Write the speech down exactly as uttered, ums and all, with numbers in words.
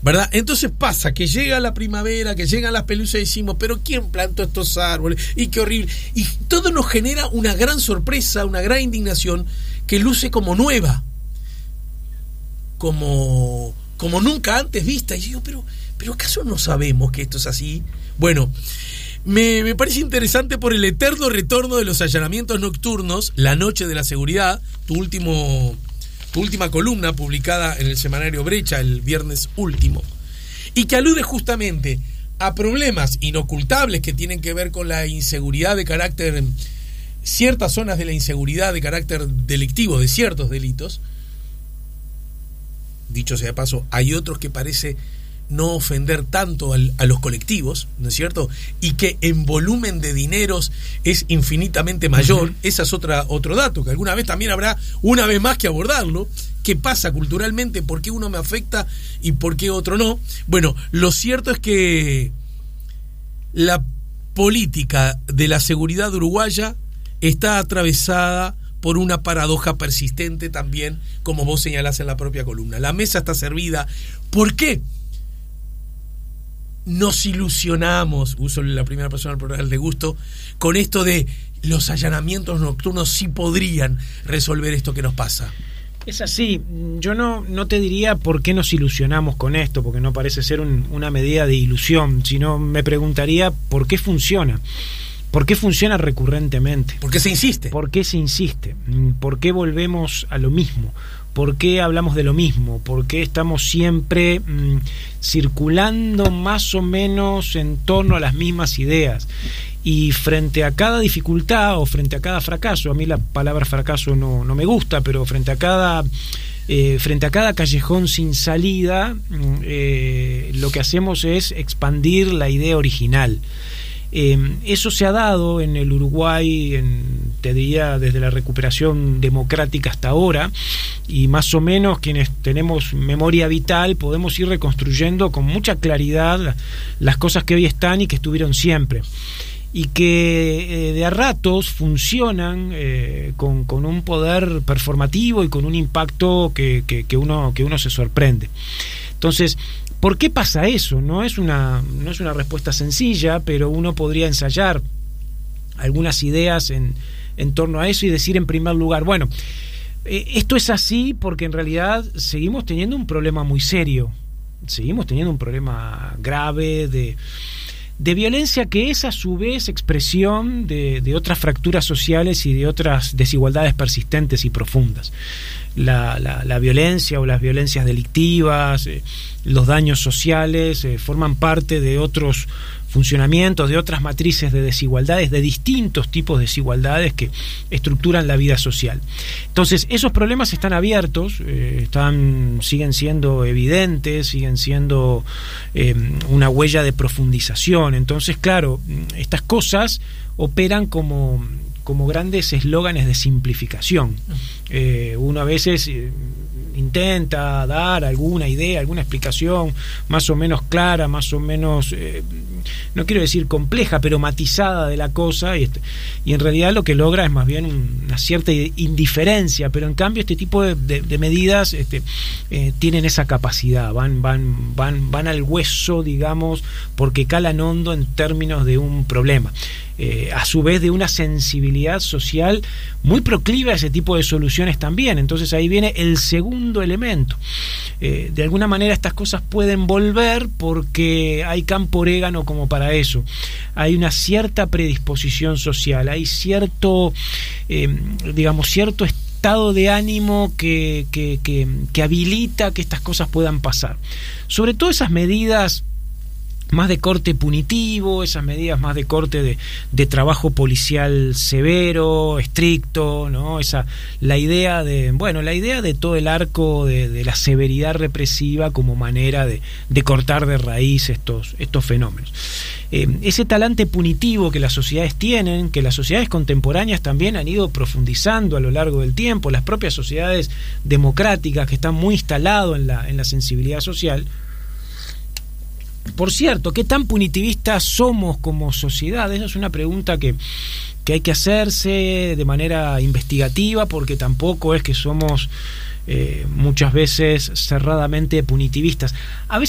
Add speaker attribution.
Speaker 1: ¿verdad? Entonces pasa que llega la primavera, que llegan las pelusas y decimos, pero ¿quién plantó estos árboles? Y qué horrible. Y todo nos genera una gran sorpresa, una gran indignación que luce como nueva, como, como nunca antes vista. Y yo digo, pero, pero ¿acaso no sabemos que esto es así? Bueno, me, me parece interesante por el eterno retorno de los allanamientos nocturnos, La Noche de la Seguridad, tu último... tu última columna publicada en el semanario Brecha el viernes último, y que alude justamente a problemas inocultables que tienen que ver con la inseguridad de carácter, ciertas zonas de la inseguridad de carácter delictivo, de ciertos delitos. Dicho sea de paso, hay otros que parece no ofender tanto al, a los colectivos, ¿no es cierto? Y que en volumen de dineros es infinitamente mayor. Uh-huh. Ese es otra, otro dato, que alguna vez también habrá una vez más que abordarlo. ¿Qué pasa culturalmente? ¿Por qué uno me afecta y por qué otro no? Bueno, lo cierto es que la política de la seguridad uruguaya está atravesada por una paradoja persistente también, como vos señalás en la propia columna. La mesa está servida. ¿Por qué? Nos ilusionamos, uso la primera persona del plural de gusto, con esto de los allanamientos nocturnos sí podrían resolver esto que nos pasa.
Speaker 2: Es así. Yo no, no te diría por qué nos ilusionamos con esto, porque no parece ser un, una medida de ilusión, sino me preguntaría por qué funciona. ¿Por qué funciona recurrentemente?
Speaker 1: ¿Por qué se insiste?
Speaker 2: ¿Por qué se insiste? ¿Por qué volvemos a lo mismo? ¿Por qué hablamos de lo mismo? ¿Por qué estamos siempre mmm, circulando más o menos en torno a las mismas ideas? Y frente a cada dificultad o frente a cada fracaso, a mí la palabra fracaso no, no me gusta, pero frente a cada eh, frente a cada callejón sin salida, eh, lo que hacemos es expandir la idea original. Eh, eso se ha dado en el Uruguay, en, te diría, desde la recuperación democrática hasta ahora, y más o menos quienes tenemos memoria vital podemos ir reconstruyendo con mucha claridad las cosas que hoy están y que estuvieron siempre, y que eh, de a ratos funcionan eh, con, con un poder performativo y con un impacto que, que, que, uno, que uno se sorprende. Entonces, ¿por qué pasa eso? No es una, no es una respuesta sencilla, pero uno podría ensayar algunas ideas en, en torno a eso y decir en primer lugar, bueno, eh, esto es así porque en realidad seguimos teniendo un problema muy serio, seguimos teniendo un problema grave de, de violencia que es a su vez expresión de, de otras fracturas sociales y de otras desigualdades persistentes y profundas. La, la, la violencia o las violencias delictivas, eh, los daños sociales eh, forman parte de otros funcionamientos, de otras matrices de desigualdades, de distintos tipos de desigualdades que estructuran la vida social. Entonces, esos problemas están abiertos, eh, están, siguen siendo evidentes, siguen siendo eh, una huella de profundización. Entonces, claro, estas cosas operan como como grandes eslóganes de simplificación. Eh, uno a veces eh, intenta dar alguna idea, alguna explicación más o menos clara, más o menos, eh, no quiero decir compleja, pero matizada de la cosa, y, y en realidad lo que logra es más bien una cierta indiferencia, pero en cambio este tipo de, de, de medidas este, eh, tienen esa capacidad, van, van, van, van al hueso, digamos, porque calan hondo en términos de un problema. Eh, a su vez de una sensibilidad social muy proclive a ese tipo de soluciones también. Entonces ahí viene el segundo elemento. Eh, de alguna manera estas cosas pueden volver porque hay campo orégano como para eso. Hay una cierta predisposición social, hay cierto, eh, digamos, cierto estado de ánimo que, que, que, que habilita que estas cosas puedan pasar. Sobre todo esas medidas más de corte punitivo, esas medidas más de corte de, de trabajo policial severo, estricto, ¿no? Esa, la idea de, bueno, la idea de todo el arco de, de la severidad represiva como manera de, de cortar de raíz estos, estos fenómenos. Eh, ese talante punitivo que las sociedades tienen, que las sociedades contemporáneas también han ido profundizando a lo largo del tiempo, las propias sociedades democráticas que están muy instaladas en la, en la sensibilidad social. Por cierto, ¿qué tan punitivistas somos como sociedad? Esa es una pregunta que, que hay que hacerse de manera investigativa, porque tampoco es que somos eh, muchas veces cerradamente punitivistas. A veces